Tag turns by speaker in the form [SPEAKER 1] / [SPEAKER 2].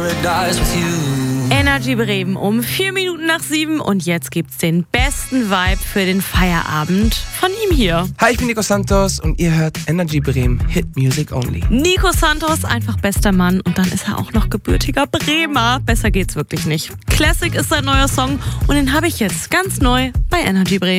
[SPEAKER 1] Energy Bremen um 4 Minuten nach 7 und jetzt gibt's den besten Vibe für den Feierabend von ihm hier.
[SPEAKER 2] Hi, ich bin Nico Santos und ihr hört Energy Bremen, Hit Music Only.
[SPEAKER 1] Nico Santos, einfach bester Mann und dann ist er auch noch gebürtiger Bremer. Besser geht's wirklich nicht. Classic ist sein neuer Song und den habe ich jetzt ganz neu bei Energy Bremen.